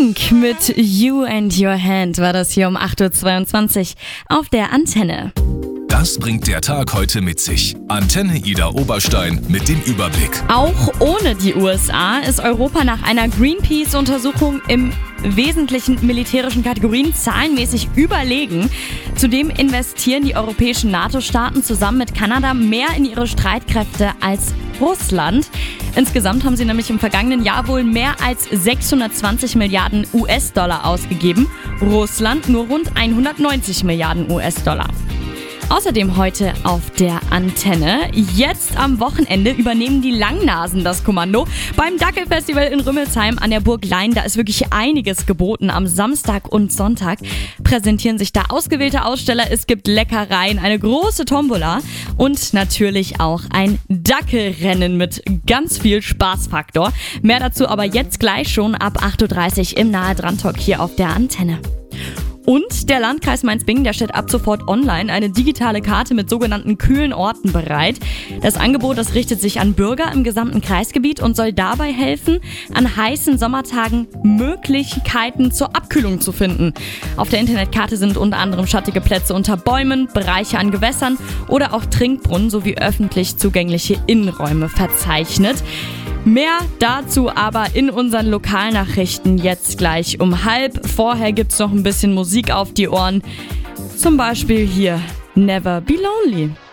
Pink mit You and Your Hand war das hier um 8.22 Uhr auf der Antenne. Das bringt der Tag heute mit sich. Antenne Ida Oberstein mit dem Überblick. Auch ohne die USA ist Europa nach einer Greenpeace-Untersuchung im wesentlichen militärischen Kategorien zahlenmäßig überlegen. Zudem investieren die europäischen NATO-Staaten zusammen mit Kanada mehr in ihre Streitkräfte als Russland. Insgesamt haben sie nämlich im vergangenen Jahr wohl mehr als 620 Milliarden US-Dollar ausgegeben. Russland nur rund 190 Milliarden US-Dollar. Außerdem heute auf der Antenne. Jetzt am Wochenende übernehmen die Langnasen das Kommando. Beim Dackelfestival in Rümmelsheim an der Burg Lein, da ist wirklich einiges geboten. Am Samstag und Sonntag präsentieren sich da ausgewählte Aussteller. Es gibt Leckereien, eine große Tombola und natürlich auch ein Dackelrennen mit ganz viel Spaßfaktor. Mehr dazu aber jetzt gleich schon ab 8.30 Uhr im Nahe-Dran-Talk hier auf der Antenne. Und der Landkreis Mainz-Bingen, der stellt ab sofort online eine digitale Karte mit sogenannten kühlen Orten bereit. Das Angebot, das richtet sich an Bürger im gesamten Kreisgebiet und soll dabei helfen, an heißen Sommertagen Möglichkeiten zur Abkühlung zu finden. Auf der Internetkarte sind unter anderem schattige Plätze unter Bäumen, Bereiche an Gewässern oder auch Trinkbrunnen sowie öffentlich zugängliche Innenräume verzeichnet. Mehr dazu aber in unseren Lokalnachrichten jetzt gleich um 12:30. Vorher gibt's noch ein bisschen Musik auf die Ohren. Zum Beispiel hier Never Be Lonely.